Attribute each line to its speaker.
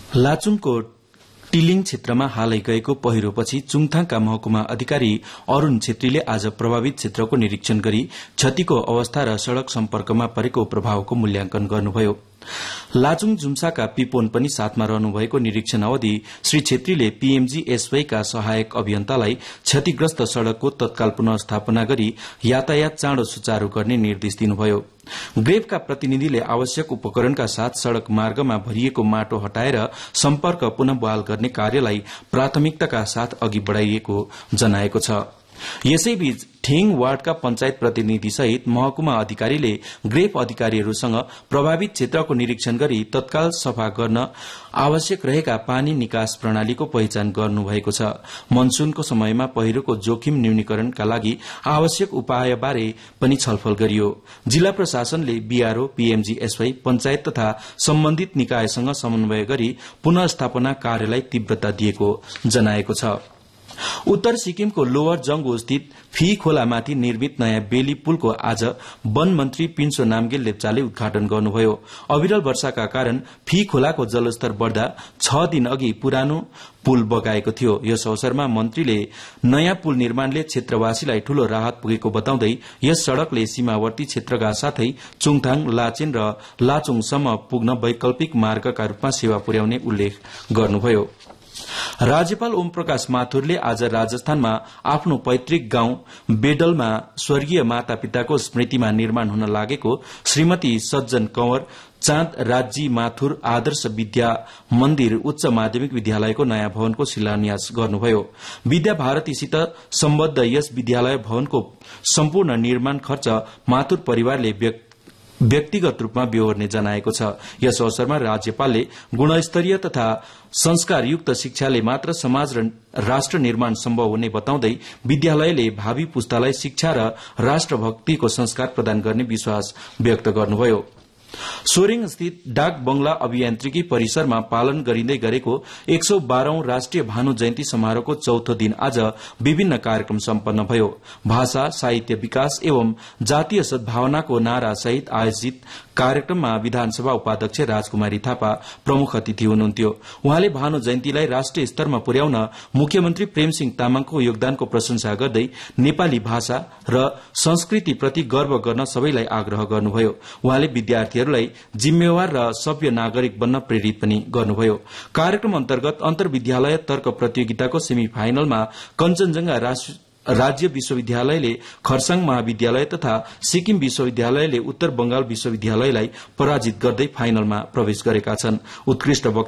Speaker 1: लाचुङको टिलिङ क्षेत्रमा हालै गएको पहिरोपछि चुङथाङका महकुमा अधिकारी अरूण छेत्रीले आज प्रभावित क्षेत्रको निरीक्षण गरी क्षतिको अवस्था र सड़क सम्पर्कमा परेको प्रभावको मूल्याङ्कन गर्नुभयो। लाचुङ जुम्साका पिपोन पनि साथमा रहनुभएको निरीक्षण अवधि श्री छेत्रीले पीएमजीएसवाई का सहायक अभियन्तालाई क्षतिग्रस्त सड़कको तत्काल पुनर्स्थापना गरी यातायात चाँडो सुचारू गर्ने निर्देश दिनुभयो। ग्रेफका प्रतिनिधिले आवश्यक उपकरणका साथ सड़क मार्गमा भरिएको माटो हटाएर सम्पर्क पुनः बहाल गर्ने कार्यलाई प्राथमिकताका साथ अघि बढ़ाइएको जनाएको छ। यसैबीच ठेङ वार्डका पंचायत प्रतिनिधि सहित महकुमा अधिकारीले ग्रेफ अधिकारीहरूसँग प्रभावित क्षेत्रको निरीक्षण गरी तत्काल सफा गर्न आवश्यक रहेका पानी निकास प्रणालीको पहिचान गर्नुभएको छ। मनसूनको समयमा पहिरोको जोखिम न्यूनीकरणका लागि आवश्यक उपायबारे पनि छलफल गरियो। जिल्ला प्रशासनले बीआरओ, पीएमजीएसवाई, पंचायत तथा सम्बन्धित निकायसँग समन्वय गरी पुनर्स्थापना कार्यलाई तीव्रता दिएको जनाएको छ। उत्तर सिक्किमको लोवर जंगु स्थित फी खोलामाथि निर्मित नयाँ बेली पुलको आज वन मन्त्री पिन्छो नाम्गे लेप्चाले उद्घाटन गर्नुभयो। अविरल वर्षाका कारण फी खोलाको जलस्तर बढ़दा 6 दिन अघि पुरानो पुल बगाएको थियो। यस अवसरमा मन्त्रीले नयाँ पुल निर्माणले क्षेत्रवासीलाई ठूलो राहत पुगेको बताउँदै यस सड़कले सीमावर्ती क्षेत्रका साथै चुङथाङ, लाचेन र लाचुङसम्म पुग्न वैकल्पिक मार्गका रूपमा सेवा पुर्याउने उल्लेख गर्नुभयो। राज्यपाल ओम प्रकाश माथुरले आज राजस्थानमा आफ्नो पैतृक गाउँ बेडलमा स्वर्गीय मातापिताको स्मृतिमा निर्माण हुन लागेको श्रीमती सज्जन कंवर चाँद राज्जी माथुर आदर्श विद्या मन्दिर उच्च माध्यमिक विद्यालयको नयाँ भवनको शिलान्यास गर्नुभयो। विद्या भारतीसित सम्बद्ध यस विद्यालय भवनको सम्पूर्ण निर्माण खर्च माथुर परिवारले व्यक्तिगत रूपमा बेहोर्ने जनाएको छ। यस अवसरमा राज्यपालले गुणस्तरीय तथा संस्कारयुक्त शिक्षाले मात्र समाज र राष्ट्र निर्माण सम्भव हुने बताउँदै विद्यालयले भावी पुस्तालाई शिक्षा र राष्ट्रभक्तिको संस्कार प्रदान गर्ने विश्वास व्यक्त गर्नुभयो। सोरेङ स्थित डाक बंगला अभियान्त्रिकी परिसरमा पालन गरिँदै गरेको 112औं राष्ट्रिय भानु जयन्ती समारोहको चौथो दिन आज विभिन्न कार्यक्रम सम्पन्न भयो। भाषा, साहित्य विकास एवं जातीय सद्भावनाको नारा सहित आयोजित कार्यक्रममा विधानसभा उपाध्यक्ष राजकुमारी थापा प्रमुख अतिथि हुनुहुन्थ्यो। उहाँले भानु जयन्तीलाई राष्ट्रिय स्तरमा पुर्याउन मुख्यमन्त्री प्रेमसिंह तामाङको योगदानको प्रशंसा गर्दै नेपाली भाषा र संस्कृतिप्रति गर्व गर्न सबैलाई आग्रह गर्नुभयो। उहाँले विद्यार्थीहरूलाई जिम्मेवार र सभ्य नागरिक बन्न प्रेरित पनि गर्नुभयो। कार्यक्रम अन्तर्गत अन्तर्विद्यालय तर्क प्रतियोगिताको सेमी फाइनलमा कञ्चनजंघा राज्य विश्वविद्यालयले खरसाङ महाविद्यालय तथा सिक्किम विश्वविद्यालयले उत्तर बंगाल विश्वविद्यालयलाई पराजित गर्दै फाइनलमा प्रवेश गरेका छन्। उत्कृष्ट